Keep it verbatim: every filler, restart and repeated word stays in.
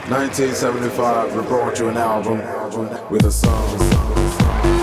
nineteen seventy-five, we brought you an album with a song.